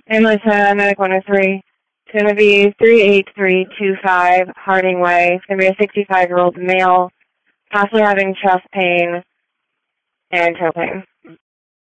Melissa, Medic 103. It's going to be 38325 Harding Way. It's going to be a 65-year-old male, possibly having chest pain and toe pain.